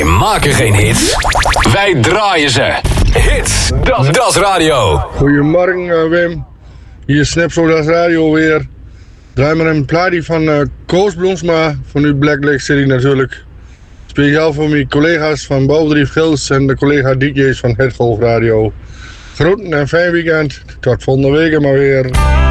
Maken geen hits, wij draaien ze. Hits, dat is radio. Goedemorgen Wim, hier is Snapso, dat is radio weer. Draai maar een plaatje van Koos Bloemsma van uw Black Lake City natuurlijk. Speciaal voor mijn collega's van Bouwbedrijf Gils en de collega DJ's van Het Golf Radio. Groeten en fijn weekend, tot volgende week maar weer.